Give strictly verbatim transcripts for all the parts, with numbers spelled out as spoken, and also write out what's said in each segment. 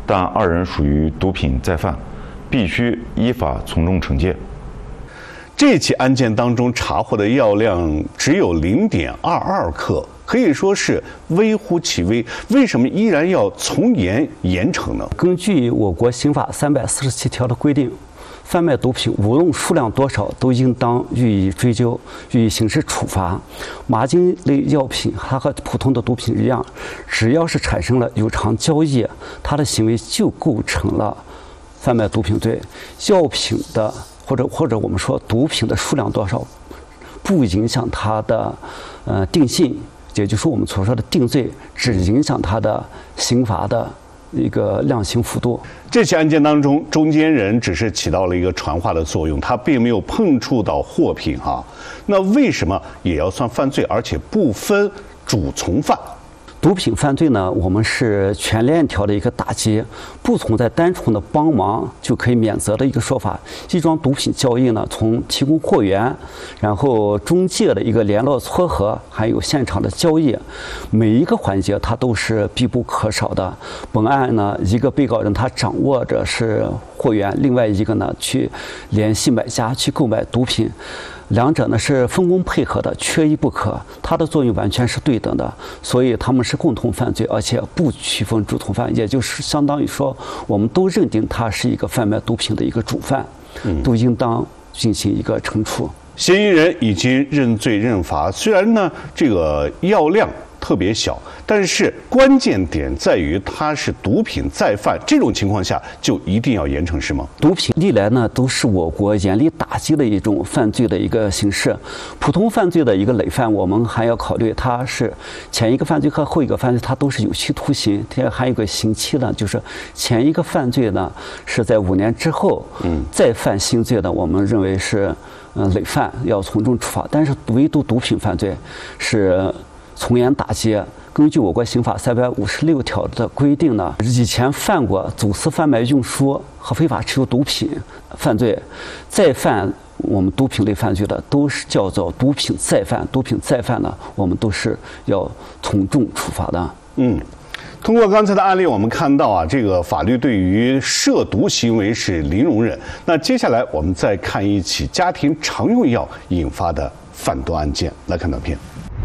但二人属于毒品再犯，必须依法从重惩戒。 这起案件当中查获的药量只有零点二二克，可以说是微乎其微。为什么依然要从严严惩呢？ 根据我国刑法三百四十七条的规定，贩卖毒品无论数量多少，都应当予以追究，予以刑事处罚。麻精类药品它和普通的毒品一样，只要是产生了有偿交易，它的行为就构成了贩卖毒品罪。药品的或者或者我们说毒品的数量多少，不影响它的呃定性，也就是我们所说的定罪，只影响它的刑罚的一个量刑幅度。 这起案件当中，中间人只是起到了一个传话的作用，他并没有碰触到货品哈。那为什么也要算犯罪，而且不分主从犯？ 毒品犯罪呢，我们是全链条的一个打击，不存在单纯的帮忙就可以免责的一个说法。一桩毒品交易呢，从提供货源，然后中介的一个联络撮合，还有现场的交易，每一个环节它都是必不可少的。本案呢，一个被告人他掌握着是货源，另外一个呢去联系买家去购买毒品。两者呢是分工配合的，缺一不可，它的作用完全是对等的，所以他们是共同犯罪，而且不区分主从犯，也就是相当于说，我们都认定他是一个贩卖毒品的一个主犯，都应当进行一个惩处。 嫌疑人已经认罪认罚，虽然呢这个药量特别小，但是关键点在于它是毒品再犯，这种情况下就一定要严惩是吗？ 毒品历来呢都是我国严厉打击的一种犯罪的一个形式。普通犯罪的一个累犯，我们还要考虑它是前一个犯罪和后一个犯罪，它都是有期徒刑，它还有一个刑期呢，就是前一个犯罪呢是在五年之后，嗯，再犯新罪的，我们认为是嗯累犯，要从重处罚。但是唯独毒品犯罪是从严打击。根据我国刑法三百五十六条的规定呢，以前犯过走私、贩卖、运输和非法持有毒品犯罪，再犯我们毒品类犯罪的，都是叫做毒品再犯。毒品再犯呢，我们都是要从重处罚的。 嗯。通过刚才的案例，我们看到啊，这个法律对于涉毒行为是零容忍。那接下来我们再看一起家庭常用药引发的贩毒案件，来看短片。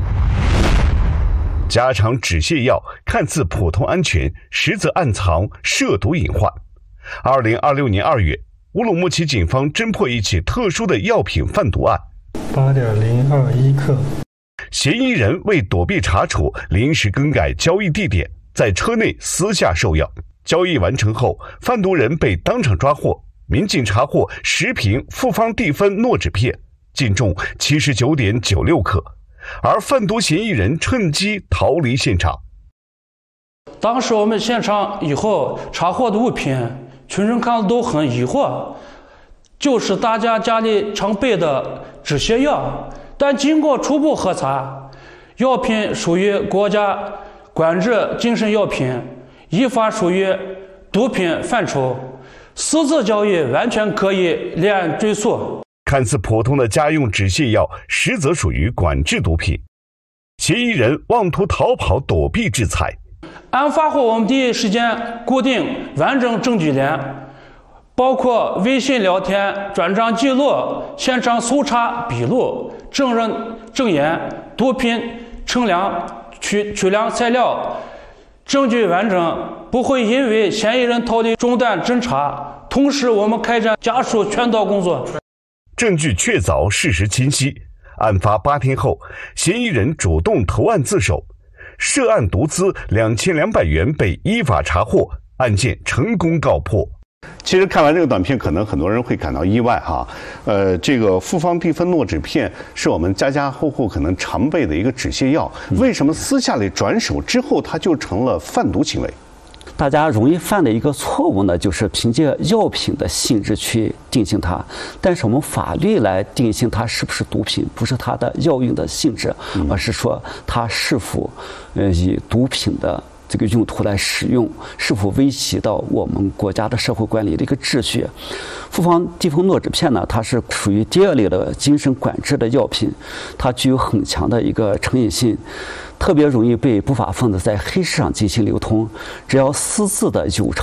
家常止泻药看似普通安全，实则暗藏涉毒隐患。二零二六年二月，乌鲁木齐警方侦破一起特殊的药品贩毒案， 八点零二一克。 嫌疑人为躲避查处，临时更改交易地点，在车内私下售药。交易完成后，贩毒人被当场抓获。民警查获十瓶复方地酚诺酯片，净重七十九点九六克。而贩毒嫌疑人趁机逃离现场。 当时我们现场以后查获的物品，群众看了都很疑惑，就是大家家里常备的止泻药，但经过初步核查，药品属于国家管制精神药品，依法属于毒品范畴，私自交易完全可以立案追诉。 看似普通的家用止泻药，实则属于管制毒品。嫌疑人妄图逃跑躲避制裁。 案发后，我们第一时间固定完整证据链，包括微信聊天、转账记录、现场搜查笔录、证人证言、毒品称量、取取量材料，证据完整，不会因为嫌疑人逃离中断侦查。同时，我们开展家属劝导工作。 证据确凿，事实清晰。案发八天后，嫌疑人主动投案自首，涉案毒资两千两百元被依法查获，案件成功告破。 其实看完这个短片，可能很多人会感到意外哈。呃，这个复方地酚诺酯片是我们家家户户可能常备的一个止泻药，为什么私下里转手之后，它就成了贩毒行为？ 大家容易犯的一个错误呢，就是凭借药品的性质去定性它，但是我们法律来定性它是不是毒品，不是它的药用的性质，而是说它是否呃以毒品的这个用途来使用，是否危及到我们国家的社会管理的一个秩序。复方地酚诺酯片呢，它是属于第二类的精神管制的药品，它具有很强的一个成瘾性，特别容易被不法分子在黑市上进行流通。只要私自的有偿